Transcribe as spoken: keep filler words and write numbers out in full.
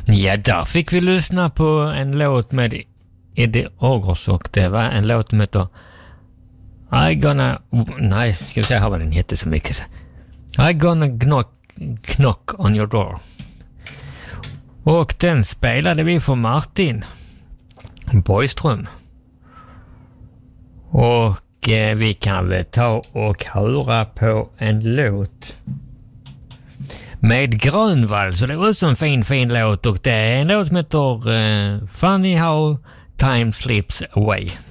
Ja, där fick vi lyssna på en låt med Eddie Augers och det var en låt som heter I gonna... Nej, ska vi säga här vad den heter så mycket. I gonna knock, knock on your door. Och den spelade vi för Martin Borgström. Och eh, vi kan väl ta och höra på en låt med Grönvall. Så det var också en fin, fin låt. Och det är en låt som heter eh, Funny How Time Slips Away.